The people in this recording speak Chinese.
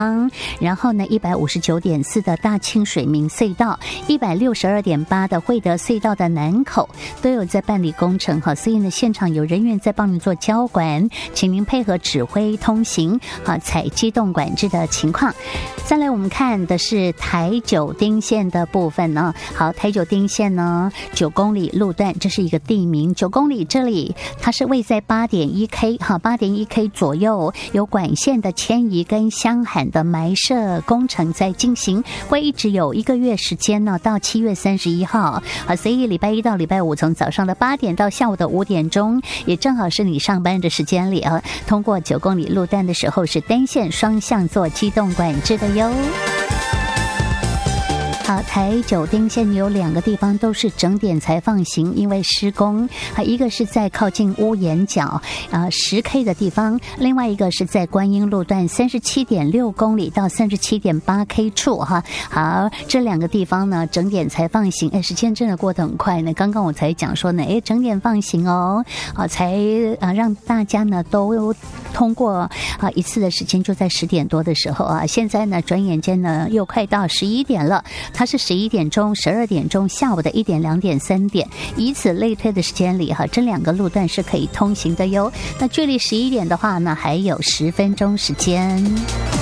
然后呢 159.4 的大清水明隧道， 162.8 的惠德隧道的南口都有在办理工程哈，所以呢现场有人员在帮您做交管，请您配合指挥通行好，采机动管制的情况。再来我们看的是台九丁线的部分呢，好，台九丁线呢9公里路段，这是一个地名，9公里这里它是位在 8.1K 哈，8.1K 左右，有管线的迁移跟箱涵的埋设工程在进行，会一直有1个月时间呢，到7月31号啊，所以礼拜一到礼拜五从早上的8点到下午的5点钟，也正好是你上班的时间里啊，通过9公里路段的时候是单线双向做机动管制的哟。好，台九丁线有2个地方都是整点才放行，因为施工，一个是在靠近屋檐角10K 的地方，另外一个是在观音路段 37.6 公里到 37.8K 处哈。好，这2个地方呢整点才放行，时间真的过得很快呢。刚刚我才讲说呢，整点放行哦，才让大家呢都通过一次的时间就在10点多的时候啊，现在呢转眼间呢又快到11点了。它是11点钟、12点钟、下午的1点、2点、3点，以此类推的时间里哈，这2个路段是可以通行的哟。那距离11点的话呢，还有10分钟时间。